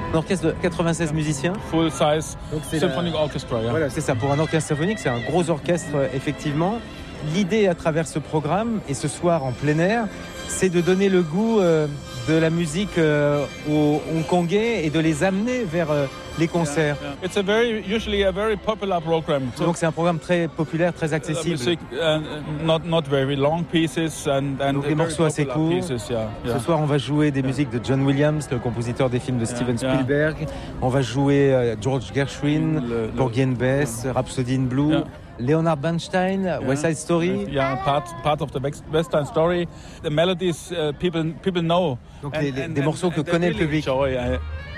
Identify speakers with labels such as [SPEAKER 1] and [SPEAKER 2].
[SPEAKER 1] Un orchestre de 96 musiciens.
[SPEAKER 2] Full size
[SPEAKER 1] Donc c'est
[SPEAKER 2] symphonic orchestra. Yeah.
[SPEAKER 1] Voilà, c'est ça. Pour un orchestre symphonique, c'est un gros orchestre, effectivement. L'idée à travers ce programme, et ce soir en plein air, c'est de donner le goût de la musique aux Hongkongais et de les amener vers les concerts.
[SPEAKER 2] It's usually a very popular program.
[SPEAKER 1] Donc c'est un programme très populaire, très accessible.
[SPEAKER 2] Music, not very long pieces and
[SPEAKER 1] Donc des morceaux assez courts.
[SPEAKER 2] Pieces, yeah.
[SPEAKER 1] Ce soir, on va jouer des musiques de John Williams, le compositeur des films de Steven Spielberg. On va jouer George Gershwin, Porgy and Bess, Rhapsody in Blue. Leonard Bernstein, West Side Story.
[SPEAKER 2] Yeah, part of the West Side Story. The melodies people know.
[SPEAKER 1] Donc des morceaux que connaît le public.